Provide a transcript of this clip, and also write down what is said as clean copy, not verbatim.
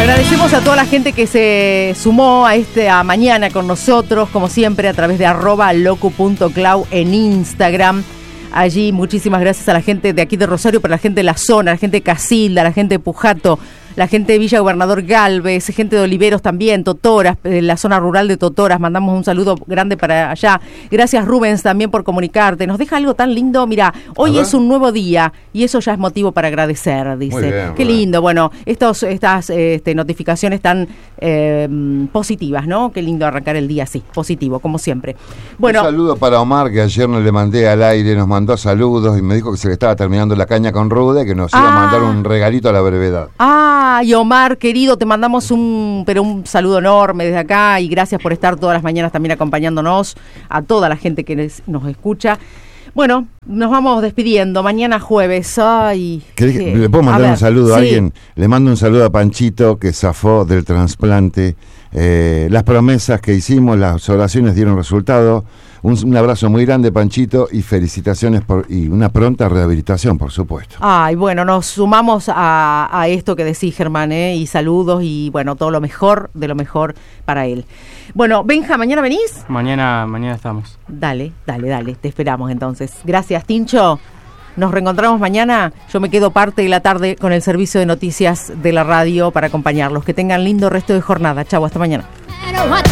Agradecemos a toda la gente que se sumó a mañana con nosotros, como siempre, a través de @locu.clau en Instagram. Allí muchísimas gracias a la gente de aquí de Rosario, pero a la gente de la zona, a la gente de Casilda, a la gente de Pujato, la gente de Villa Gobernador Galvez, gente de Oliveros también, Totoras, la zona rural de Totoras, mandamos un saludo grande para allá. Gracias Rubens también por comunicarte, nos deja algo tan lindo, mira, hoy es un nuevo día y eso ya es motivo para agradecer, dice. Muy bien, qué lindo, bueno, estas notificaciones tan positivas, ¿no? Qué lindo arrancar el día así, positivo, como siempre. Bueno, un saludo para Omar, que ayer no le mandé al aire, nos mandó saludos y me dijo que se le estaba terminando la caña con Rude, que nos iba a mandar un regalito a la brevedad. Y Omar, querido, te mandamos un saludo enorme desde acá y gracias por estar todas las mañanas también acompañándonos, a toda la gente que nos escucha. Bueno, nos vamos despidiendo, mañana jueves. ¿Le puedo mandar un saludo a alguien? Le mando un saludo a Panchito, que zafó del trasplante. Las promesas que hicimos, las oraciones dieron resultado. Un abrazo muy grande, Panchito, y felicitaciones y una pronta rehabilitación, por supuesto. Bueno, nos sumamos a esto que decís, Germán, y saludos y bueno, todo lo mejor de lo mejor para él. Bueno, Benja, ¿mañana venís? Mañana estamos. Dale, te esperamos entonces. Gracias, Tincho. Nos reencontramos mañana. Yo me quedo parte de la tarde con el servicio de noticias de la radio para acompañarlos. Que tengan lindo resto de jornada. Chau, hasta mañana.